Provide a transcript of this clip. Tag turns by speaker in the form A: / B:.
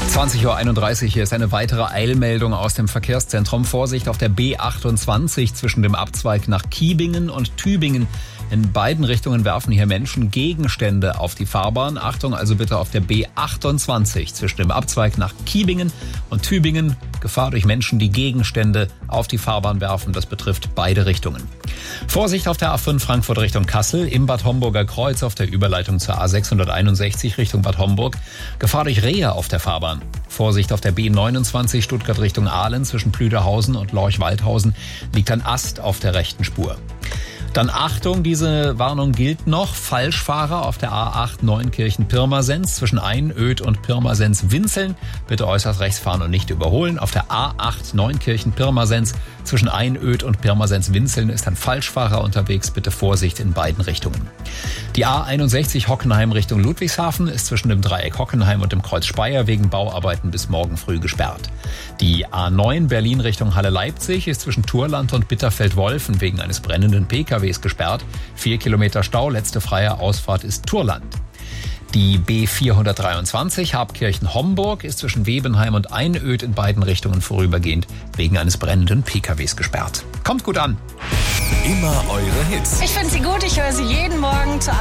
A: 20:31 Uhr, hier ist eine weitere Eilmeldung aus dem Verkehrszentrum. Vorsicht auf der B28 zwischen dem Abzweig nach Kiebingen und Tübingen. In beiden Richtungen werfen hier Menschen Gegenstände auf die Fahrbahn. Achtung also bitte auf der B28 zwischen dem Abzweig nach Kiebingen und Tübingen. Gefahr durch Menschen, die Gegenstände auf die Fahrbahn werfen. Das betrifft beide Richtungen. Vorsicht auf der A5 Frankfurt Richtung Kassel, im Bad Homburger Kreuz auf der Überleitung zur A661 Richtung Bad Homburg. Gefahr durch Rehe auf der Fahrbahn. Vorsicht auf der B29 Stuttgart Richtung Aalen zwischen Plüderhausen und Lorch-Waldhausen liegt ein Ast auf der rechten Spur. Dann Achtung, diese Warnung gilt noch. Falschfahrer auf der A8 Neunkirchen-Pirmasens zwischen Einöd und Pirmasens-Winzeln. Bitte äußerst rechts fahren und nicht überholen. Auf der A8 Neunkirchen-Pirmasens zwischen Einöd und Pirmasens-Winzeln ist ein Falschfahrer unterwegs. Bitte Vorsicht in beiden Richtungen. Die A61 Hockenheim Richtung Ludwigshafen ist zwischen dem Dreieck Hockenheim und dem Kreuz Speyer wegen Bauarbeiten bis morgen früh gesperrt. Die A9 Berlin Richtung Halle-Leipzig ist zwischen Turland und Bitterfeld-Wolfen wegen eines brennenden PKWs gesperrt. 4 Kilometer Stau, letzte freie Ausfahrt ist Turland. Die B423 Habkirchen-Homburg ist zwischen Webenheim und Einöd in beiden Richtungen vorübergehend wegen eines brennenden PKWs gesperrt. Kommt gut an.
B: Immer eure Hits.
C: Ich finde sie gut, ich höre sie jeden Morgen zur